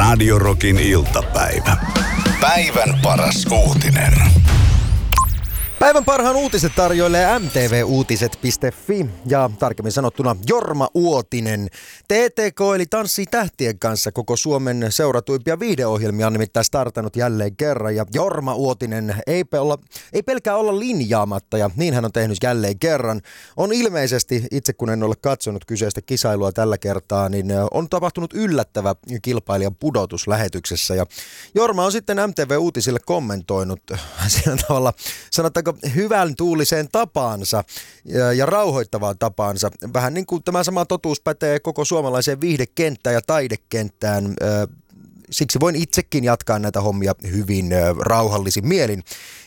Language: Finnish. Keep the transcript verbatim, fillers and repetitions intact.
Radio Rockin iltapäivä. Päivän paras uutinen. Päivän parhaan uutiset tarjoilee m t v uutiset piste f i ja tarkemmin sanottuna Jorma Uotinen. T T K eli Tanssii tähtien kanssa koko Suomen seuratuimpia viihdeohjelmia on nimittäin startannut jälleen kerran. Ja Jorma Uotinen ei, olla, ei pelkää olla linjaamatta ja niin hän on tehnyt jälleen kerran. On ilmeisesti, itse kun en ole katsonut kyseistä kisailua tällä kertaa, niin on tapahtunut yllättävä kilpailijan pudotus lähetyksessä. Ja Jorma on sitten M T V Uutisille kommentoinut sillä tavalla, sanotaanko hyvän tuuliseen tapaansa ja, ja rauhoittavaan tapaansa. Vähän niin kuin tämä sama totuus pätee koko suomalaiseen viihdekenttään ja taidekenttään. Siksi voin itsekin jatkaa näitä hommia hyvin rauhallisin mielin.